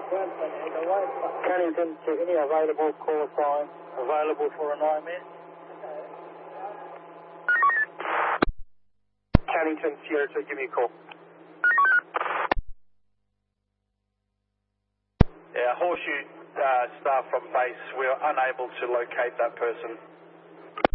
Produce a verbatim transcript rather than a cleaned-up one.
Cannington to any available call sign, available for a nightmare. Cannington, Sierra two, give me a call. Yeah, Horseshoe uh, staff from base, we are unable to locate that person.